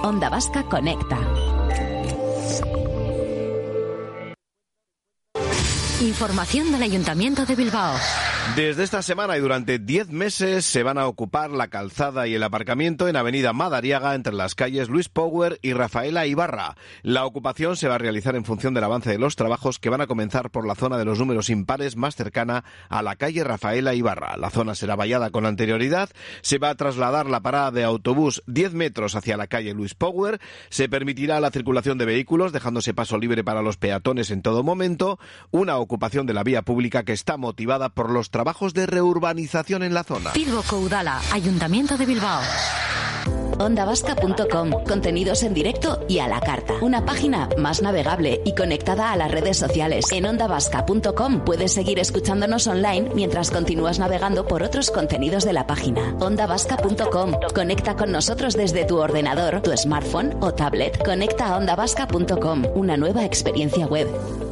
Onda Vasca Conecta. Información del Ayuntamiento de Bilbao. Desde esta semana y durante 10 meses se van a ocupar la calzada y el aparcamiento en Avenida Madariaga entre las calles Luis Power y Rafaela Ibarra. La ocupación se va a realizar en función del avance de los trabajos que van a comenzar por la zona de los números impares más cercana a la calle Rafaela Ibarra. La zona será vallada con anterioridad, se va a trasladar la parada de autobús 10 metros hacia la calle Luis Power, se permitirá la circulación de vehículos dejándose paso libre para los peatones en todo momento, una ocupación de la vía pública que está motivada por los trabajos de reurbanización en la zona. Bilboko Udala, Ayuntamiento de Bilbao. ondavasca.com, contenidos en directo y a la carta. Una página más navegable y conectada a las redes sociales. En ondavasca.com puedes seguir escuchándonos online mientras continúas navegando por otros contenidos de la página. ondavasca.com, conecta con nosotros desde tu ordenador, tu smartphone o tablet. Conecta a ondavasca.com, una nueva experiencia web.